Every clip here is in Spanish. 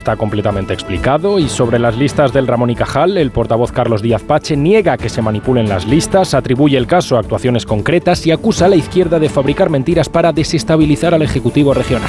Está completamente explicado. Y sobre las listas del Ramón y Cajal, el portavoz Carlos Díaz Pache niega que se manipulen las listas, atribuye el caso a actuaciones concretas y acusa a la izquierda de fabricar mentiras para desestabilizar al Ejecutivo regional.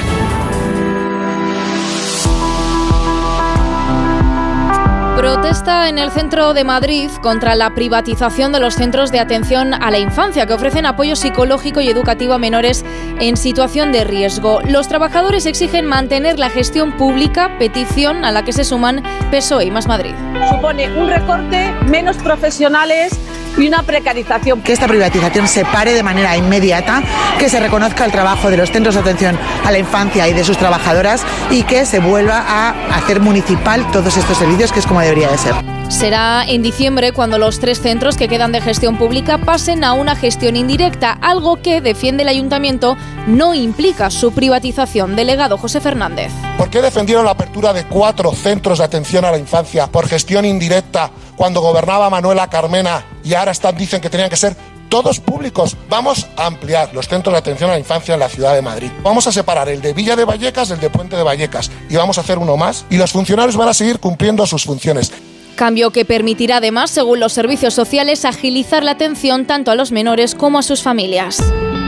Protesta en el centro de Madrid contra la privatización de los centros de atención a la infancia que ofrecen apoyo psicológico y educativo a menores en situación de riesgo. Los trabajadores exigen mantener la gestión pública, petición a la que se suman PSOE y Más Madrid. Supone un recorte, menos profesionales y una precarización. Que esta privatización se pare de manera inmediata, que se reconozca el trabajo de los centros de atención a la infancia y de sus trabajadoras y que se vuelva a hacer municipal todos estos servicios, que es como debería de ser. Será en diciembre cuando los 3 centros que quedan de gestión pública pasen a una gestión indirecta, algo que, defiende el ayuntamiento, no implica su privatización. Delegado José Fernández. ¿Por qué defendieron la apertura de 4 centros de atención a la infancia por gestión indirecta cuando gobernaba Manuela Carmena y ahora dicen que tenían que ser todos públicos? Vamos a ampliar los centros de atención a la infancia en la ciudad de Madrid. Vamos a separar el de Villa de Vallecas del de Puente de Vallecas y vamos a hacer uno más y los funcionarios van a seguir cumpliendo sus funciones. Cambio que permitirá además, según los servicios sociales, agilizar la atención tanto a los menores como a sus familias.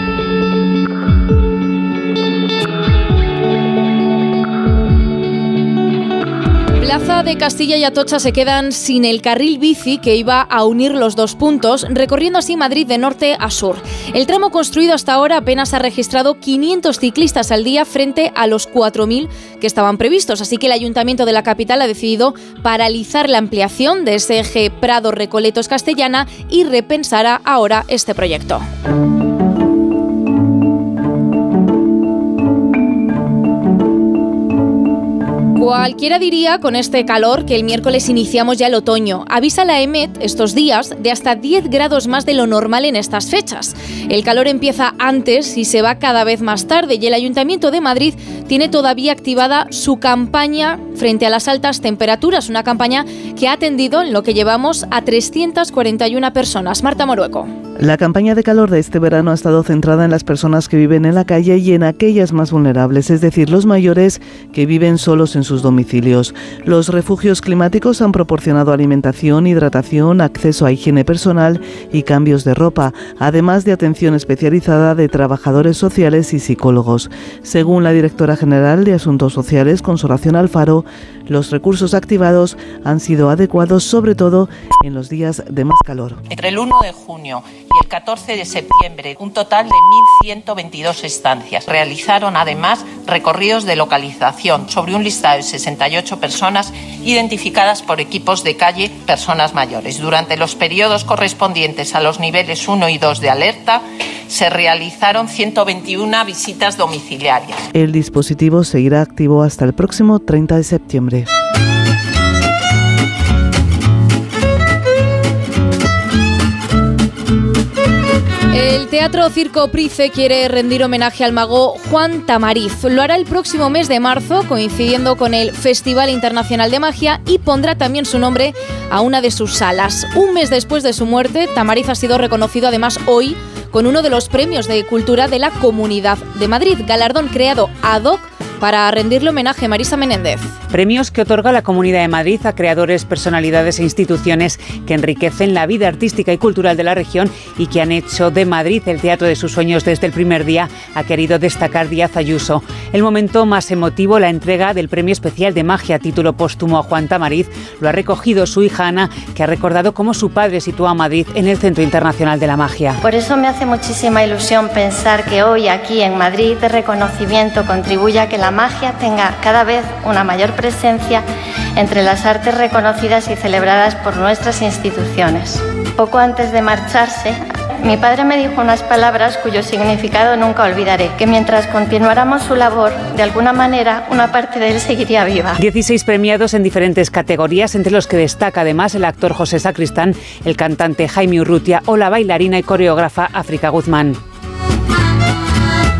Plaza de Castilla y Atocha se quedan sin el carril bici que iba a unir los 2 puntos, recorriendo así Madrid de norte a sur. El tramo construido hasta ahora apenas ha registrado 500 ciclistas al día frente a los 4.000 que estaban previstos, así que el Ayuntamiento de la capital ha decidido paralizar la ampliación de ese eje Prado-Recoletos-Castellana y repensará ahora este proyecto. Cualquiera diría con este calor que el miércoles iniciamos ya el otoño. Avisa la EMET estos días de hasta 10 grados más de lo normal en estas fechas. El calor empieza antes y se va cada vez más tarde y el Ayuntamiento de Madrid tiene todavía activada su campaña frente a las altas temperaturas, una campaña que ha atendido en lo que llevamos a 341 personas. Marta Morueco. La campaña de calor de este verano ha estado centrada en las personas que viven en la calle y en aquellas más vulnerables, es decir, los mayores que viven solos en sus domicilios. Los refugios climáticos han proporcionado alimentación, hidratación, acceso a higiene personal y cambios de ropa, además de atención especializada de trabajadores sociales y psicólogos. Según la directora general de Asuntos Sociales, Consolación Alfaro, los recursos activados han sido adecuados, sobre todo en los días de más calor. Entre el 1 de junio y el 14 de septiembre, un total de 1.122 estancias. Realizaron además recorridos de localización sobre un listado de 68 personas identificadas por equipos de calle, personas mayores. Durante los periodos correspondientes a los niveles 1 y 2 de alerta, se realizaron 121 visitas domiciliarias. El dispositivo seguirá activo hasta el próximo 30 de septiembre. El Teatro Circo Price quiere rendir homenaje al mago Juan Tamariz. Lo hará el próximo mes de marzo, coincidiendo con el Festival Internacional de Magia, y pondrá también su nombre a una de sus salas. Un mes después de su muerte, Tamariz ha sido reconocido además hoy con uno de los premios de cultura de la Comunidad de Madrid, galardón creado ad hoc para rendirle homenaje. Marisa Menéndez. Premios que otorga la Comunidad de Madrid a creadores, personalidades e instituciones que enriquecen la vida artística y cultural de la región y que han hecho de Madrid el teatro de sus sueños desde el primer día, ha querido destacar Díaz Ayuso. El momento más emotivo, la entrega del Premio Especial de Magia, título póstumo a Juan Tamariz, lo ha recogido su hija Ana, que ha recordado cómo su padre situó a Madrid en el Centro Internacional de la Magia. Por eso me hace muchísima ilusión pensar que hoy aquí en Madrid el reconocimiento contribuye a que la magia tenga cada vez una mayor presencia entre las artes reconocidas y celebradas por nuestras instituciones. Poco antes de marcharse, mi padre me dijo unas palabras cuyo significado nunca olvidaré, que mientras continuáramos su labor, de alguna manera, una parte de él seguiría viva. 16 premiados en diferentes categorías, entre los que destaca además el actor José Sacristán, el cantante Jaime Urrutia o la bailarina y coreógrafa África Guzmán.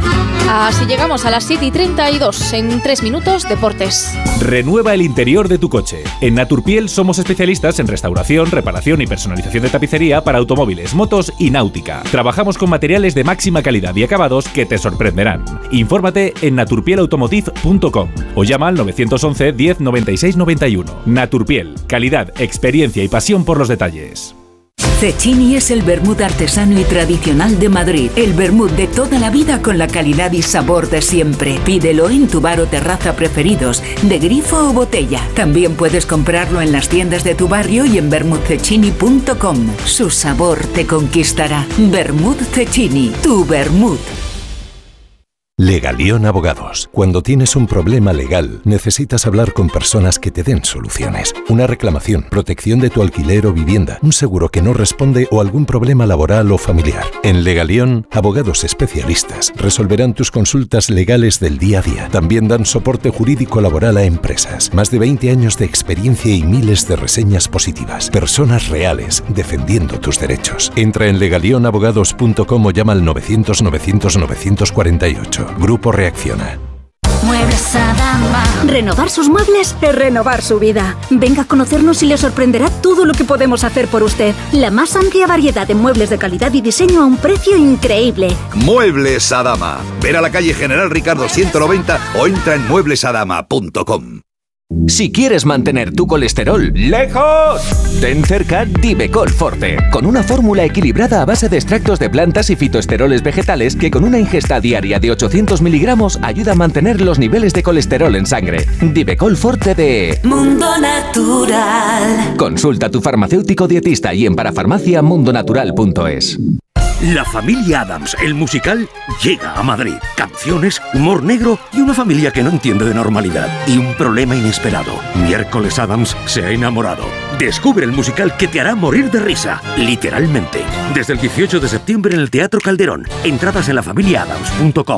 Así llegamos a las 7:32. En 3 minutos, deportes. Renueva el interior de tu coche. En Naturpiel somos especialistas en restauración, reparación y personalización de tapicería para automóviles, motos y náutica. Trabajamos con materiales de máxima calidad y acabados que te sorprenderán. Infórmate en naturpielautomotive.com o llama al 911 10 96 91. Naturpiel, calidad, experiencia y pasión por los detalles. Cecchini es el vermut artesano y tradicional de Madrid. El vermut de toda la vida con la calidad y sabor de siempre. Pídelo en tu bar o terraza preferidos, de grifo o botella. También puedes comprarlo en las tiendas de tu barrio y en vermutcecchini.com. Su sabor te conquistará. Vermut Cecchini, tu vermut. Legalión Abogados. Cuando tienes un problema legal, necesitas hablar con personas que te den soluciones. Una reclamación, protección de tu alquiler o vivienda, un seguro que no responde o algún problema laboral o familiar. En Legalión, abogados especialistas resolverán tus consultas legales del día a día. También dan soporte jurídico laboral a empresas. Más de 20 años de experiencia y miles de reseñas positivas. Personas reales defendiendo tus derechos. Entra en legalionabogados.com o llama al 900 900 948. Grupo Reacciona. Muebles Adama. Renovar sus muebles es renovar su vida. Venga a conocernos y le sorprenderá todo lo que podemos hacer por usted. La más amplia variedad de muebles de calidad y diseño a un precio increíble. Muebles Adama. Ven a la calle General Ricardo 190 o entra en mueblesadama.com. Si quieres mantener tu colesterol lejos, ten cerca Divecol Forte, con una fórmula equilibrada a base de extractos de plantas y fitoesteroles vegetales que con una ingesta diaria de 800 miligramos ayuda a mantener los niveles de colesterol en sangre. Divecol Forte de Mundo Natural. Consulta a tu farmacéutico dietista y en parafarmaciamundonatural.es. La familia Addams, el musical, llega a Madrid. Canciones, humor negro y una familia que no entiende de normalidad. Y un problema inesperado. Miércoles Addams se ha enamorado. Descubre el musical que te hará morir de risa, literalmente. Desde el 18 de septiembre en el Teatro Calderón. Entradas en lafamiliaaddams.com.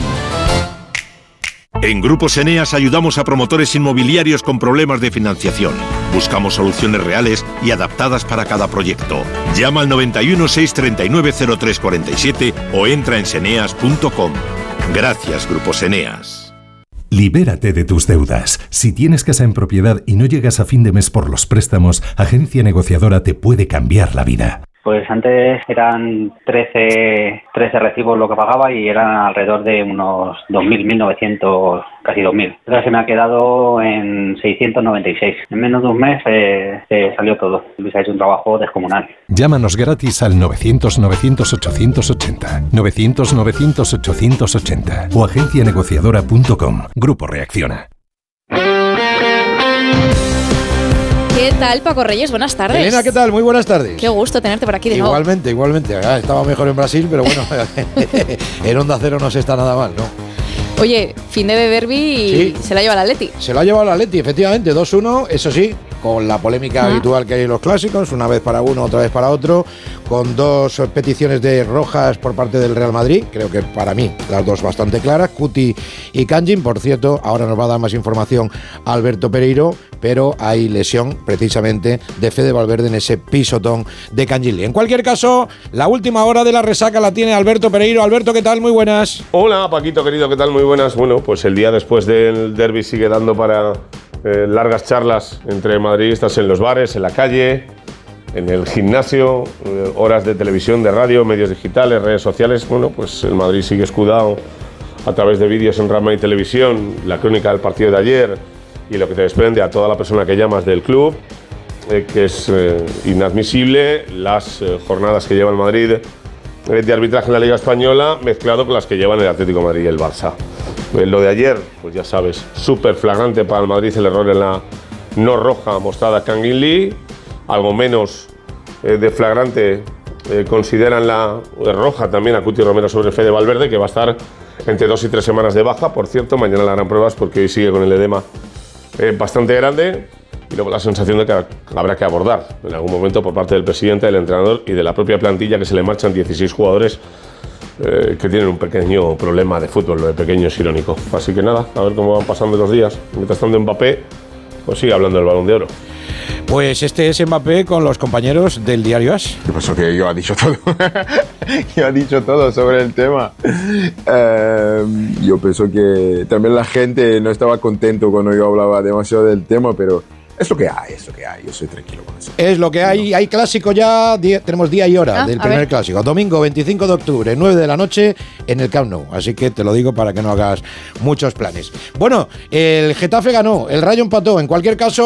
En Grupos Eneas ayudamos a promotores inmobiliarios con problemas de financiación. Buscamos soluciones reales y adaptadas para cada proyecto. Llama al 91 639 0347 o entra en seneas.com. Gracias, Grupos Eneas. Libérate de tus deudas. Si tienes casa en propiedad y no llegas a fin de mes por los préstamos, Agencia Negociadora te puede cambiar la vida. Pues antes eran 13 recibos lo que pagaba y eran alrededor de unos 2.000, 1.900, casi 2.000. Ahora se me ha quedado en 696. En menos de un mes salió todo. Luis ha hecho un trabajo descomunal. Llámanos gratis al 900-900-880, 900-900-880 o agencianegociadora.com. Grupo Reacciona. ¿Qué tal, Paco Reyes? Buenas tardes. Elena, ¿qué tal? Muy buenas tardes. Qué gusto tenerte por aquí de nuevo. Igualmente. Estaba mejor en Brasil, pero bueno, en Onda Cero no se está nada mal, ¿no? Oye, fin de derbi y se la lleva el Atleti. Se la ha llevado el Atleti, efectivamente, 2-1, eso sí, con la polémica habitual que hay en los clásicos, una vez para uno, otra vez para otro, con dos peticiones de rojas por parte del Real Madrid, creo que para mí las dos bastante claras, Cuti y Kangin. Por cierto, ahora nos va a dar más información Alberto Pereiro, pero hay lesión precisamente de Fede Valverde en ese pisotón de Kangin Lee. En cualquier caso, la última hora de la resaca la tiene Alberto Pereiro. Alberto, ¿qué tal? Muy buenas. Hola, Paquito, querido, ¿qué tal? Muy buenas. Bueno, pues el día después del derbi sigue dando para largas charlas entre madridistas en los bares, en la calle, en el gimnasio, horas de televisión, de radio, medios digitales, redes sociales. Bueno, pues el Madrid sigue escudado a través de vídeos en Rama y Televisión, la crónica del partido de ayer y lo que te desprende a toda la persona que llamas del club, que es inadmisible las jornadas que lleva el Madrid de arbitraje en la Liga Española mezclado con las que llevan el Atlético de Madrid y el Barça. Lo de ayer, pues ya sabes, súper flagrante para el Madrid el error en la no roja mostrada a Kangin Lee, algo menos de flagrante consideran la roja también a Cuti Romero sobre Fede Valverde, que va a estar entre 2 y 3 semanas de baja. Por cierto, mañana le harán pruebas porque hoy sigue con el edema bastante grande y luego la sensación de que habrá que abordar en algún momento por parte del presidente, del entrenador y de la propia plantilla, que se le marchan 16 jugadores que tienen un pequeño problema de fútbol. Lo de pequeño es irónico. Así que nada, a ver cómo van pasando los días. Mientras tanto, Mbappé pues sigue hablando del Balón de Oro. Pues este es Mbappé con los compañeros del diario AS. ¿Qué pasó? Que yo ha dicho todo. Yo ha dicho todo sobre el tema. Yo pienso que también la gente no estaba contento cuando yo hablaba demasiado del tema, pero es lo que hay, yo soy tranquilo con eso. Es lo que hay clásico ya, tenemos día y hora del primer clásico. Domingo 25 de octubre, 9 de la noche en el Camp Nou, así que te lo digo para que no hagas muchos planes. Bueno, el Getafe ganó, el Rayo empató, en cualquier caso